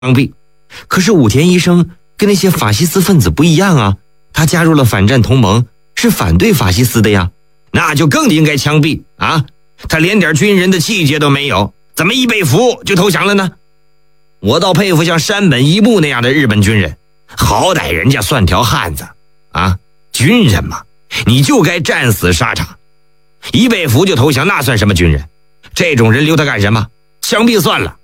毙。可是武田医生跟那些法西斯分子不一样啊，他加入了反战同盟，是反对法西斯的呀，那就更应该枪毙啊！他连点军人的气节都没有，怎么一被俘就投降了呢？我倒佩服像山本一木那样的日本军人，好歹人家算条汉子啊，军人嘛，你就该战死沙场，一被俘就投降，那算什么军人？这种人留他干什么？枪毙算了。